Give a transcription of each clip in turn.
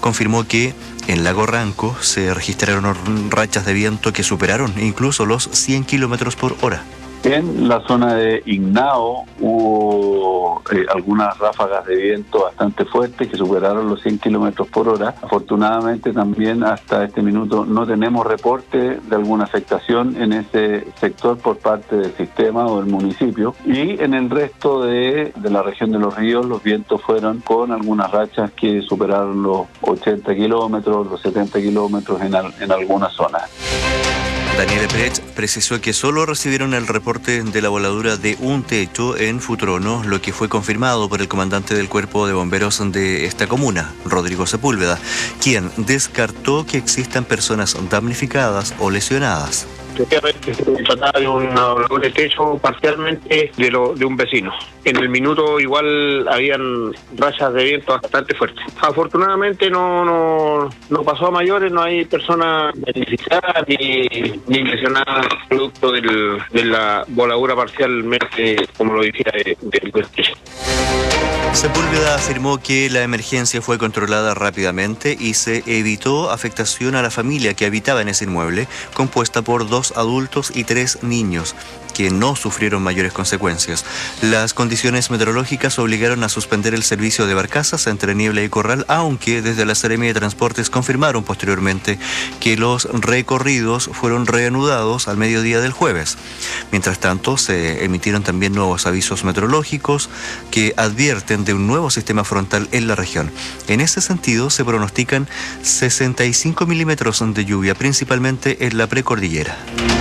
confirmó que en Lago Ranco se registraron rachas de viento que superaron incluso los 100 kilómetros por hora. En la zona de Ignao hubo algunas ráfagas de viento bastante fuertes que superaron los 100 kilómetros por hora. Afortunadamente también hasta este minuto no tenemos reporte de alguna afectación en ese sector por parte del sistema o del municipio. Y en el resto de la región de los ríos los vientos fueron con algunas rachas que superaron los 80 kilómetros, los 70 kilómetros en algunas zonas. Daniel Brecht precisó que solo recibieron el reporte de la voladura de un techo en Futrono, lo que fue confirmado por el comandante del Cuerpo de Bomberos de esta comuna, Rodrigo Sepúlveda, quien descartó que existan personas damnificadas o lesionadas. Efectivamente, se trataba de una voladura de techo parcialmente de un vecino. En el minuto igual habían rachas de viento bastante fuertes. Afortunadamente no pasó a mayores, no hay personas beneficiadas ni lesionadas producto de la voladura parcialmente, como lo decía, del techo. Sepúlveda afirmó que la emergencia fue controlada rápidamente y se evitó afectación a la familia que habitaba en ese inmueble, compuesta por 2 adultos y 3 niños, que no sufrieron mayores consecuencias. Las condiciones meteorológicas obligaron a suspender el servicio de barcazas entre Niebla y Corral, aunque desde la Seremi de Transportes confirmaron posteriormente que los recorridos fueron reanudados al mediodía del jueves. Mientras tanto, se emitieron también nuevos avisos meteorológicos que advierten de un nuevo sistema frontal en la región. En ese sentido, se pronostican 65 milímetros de lluvia, principalmente en la precordillera.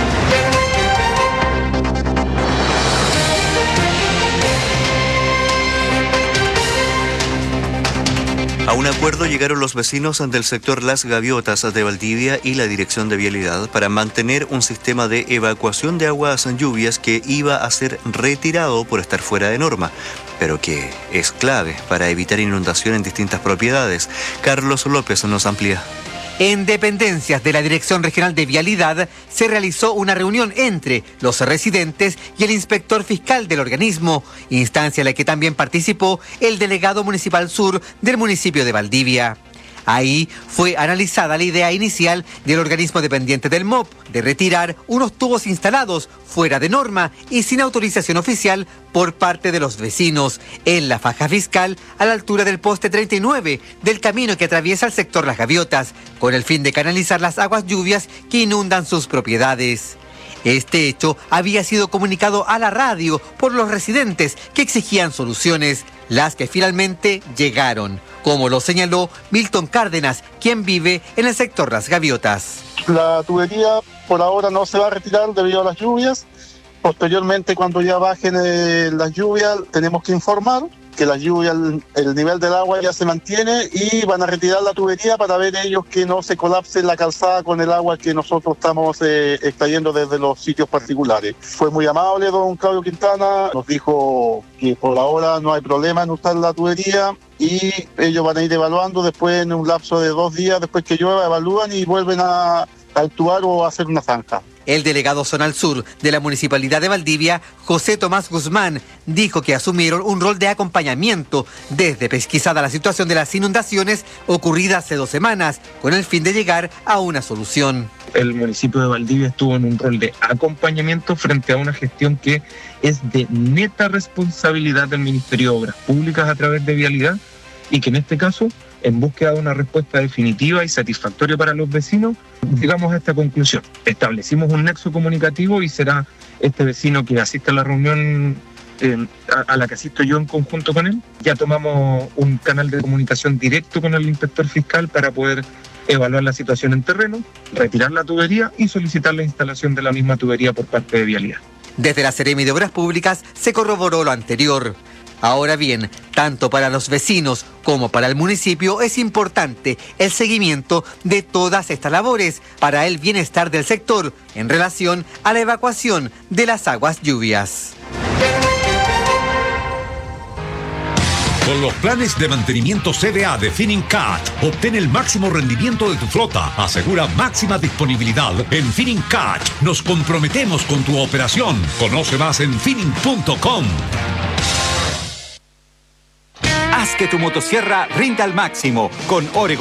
A un acuerdo llegaron los vecinos del sector Las Gaviotas de Valdivia y la Dirección de Vialidad para mantener un sistema de evacuación de aguas lluvias que iba a ser retirado por estar fuera de norma, pero que es clave para evitar inundación en distintas propiedades. Carlos López nos amplía. En dependencias de la Dirección Regional de Vialidad se realizó una reunión entre los residentes y el inspector fiscal del organismo, instancia en la que también participó el delegado municipal sur del municipio de Valdivia. Ahí fue analizada la idea inicial del organismo dependiente del MOP de retirar unos tubos instalados fuera de norma y sin autorización oficial por parte de los vecinos en la faja fiscal a la altura del poste 39 del camino que atraviesa el sector Las Gaviotas, con el fin de canalizar las aguas lluvias que inundan sus propiedades. Este hecho había sido comunicado a la radio por los residentes que exigían soluciones, las que finalmente llegaron, como lo señaló Milton Cárdenas, quien vive en el sector Las Gaviotas. La tubería por ahora no se va a retirar debido a las lluvias. Posteriormente, cuando ya bajen las lluvias, tenemos que informar que las lluvias, el nivel del agua ya se mantiene y van a retirar la tubería para ver ellos que no se colapse la calzada con el agua que nosotros estamos extrayendo desde los sitios particulares. Fue muy amable don Claudio Quintana, nos dijo que por ahora no hay problema en usar la tubería y ellos van a ir evaluando después en un lapso de 2 días, después que llueva, evalúan y vuelven a actuar o a hacer una zanja. El delegado zonal sur de la Municipalidad de Valdivia, José Tomás Guzmán, dijo que asumieron un rol de acompañamiento desde pesquisada la situación de las inundaciones ocurridas hace 2 semanas, con el fin de llegar a una solución. El municipio de Valdivia estuvo en un rol de acompañamiento frente a una gestión que es de neta responsabilidad del Ministerio de Obras Públicas a través de Vialidad y que en este caso, en búsqueda de una respuesta definitiva y satisfactoria para los vecinos, llegamos a esta conclusión. Establecimos un nexo comunicativo y será este vecino que asiste a la reunión a la que asisto yo en conjunto con él. Ya tomamos un canal de comunicación directo con el inspector fiscal para poder evaluar la situación en terreno, retirar la tubería y solicitar la instalación de la misma tubería por parte de Vialidad. Desde la Seremi de Obras Públicas se corroboró lo anterior. Ahora bien, tanto para los vecinos como para el municipio es importante el seguimiento de todas estas labores para el bienestar del sector en relación a la evacuación de las aguas lluvias. Con los planes de mantenimiento CDA de Finincat, obtén el máximo rendimiento de tu flota. Asegura máxima disponibilidad. En Finincat nos comprometemos con tu operación. Conoce más en Finin.com. Haz que tu motosierra rinda al máximo con Oregon